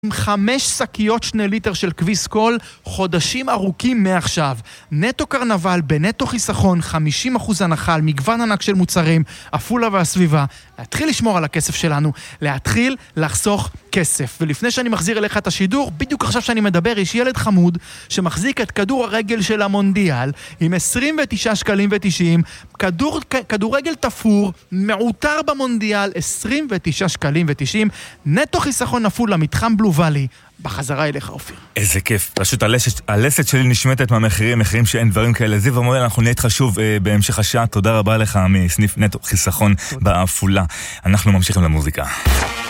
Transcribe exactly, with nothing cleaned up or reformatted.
עם חמש שקיות שני ליטר של כביס קול, חודשים ארוכים מעכשיו. נטו קרנבל בנטו חיסכון, חמישים אחוז הנחה על מגוון ענק של מוצרים, אפולה והסביבה. להתחיל לשמור על הכסף שלנו, להתחיל לחסוך כסף. ולפני שאני מחזיר אליך את השידור, בדיוק עכשיו שאני מדבר, יש ילד חמוד שמחזיק את כדור הרגל של המונדיאל עם עשרים ותשעה שקלים ותשעים, כדור, כדורגל תפור, מעוטר במונדיאל, עשרים ותשעה שקלים ותשעים, נטו חיסכון אפולה, מתחם בלו ואלי. בחזרה אליך, אופיר. איזה כיף. פשוט הלסת, הלסת שלי נשמטת מהמחירים, מחירים שאין דברים כאלה. זיו המודל, אנחנו נהיה איתך שוב אה, בהמשך השעה. תודה רבה לך מסניף נטו חיסכון באפולה. אנחנו ממשיכים למוזיקה.